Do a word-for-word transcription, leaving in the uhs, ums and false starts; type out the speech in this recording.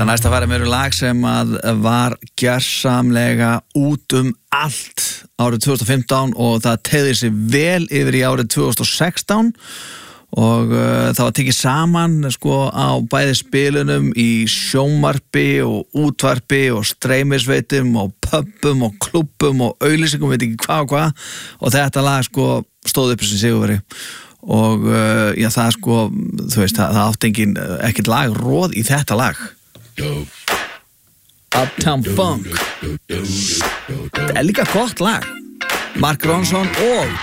ætla næst að fara með lag sem að var gjörsamlega út um allt árið tvö þúsund og fimmtán og það teygði sig vel yfir í árið tvö þúsund og sextán og uh, það var tekið saman sko á bæði spilunum í sjónvarpi og útvarpi og streymisveitum og pubum og klubbum og auglýsingum, veit ekki hvað og hvað og þetta lag sko stóð upp sem sigurveri og uh, já það sko, þú veist, það, það átti engin ekkert lag róð í þetta lag Uptown Funk þetta er líka gott lag Mark Ronson og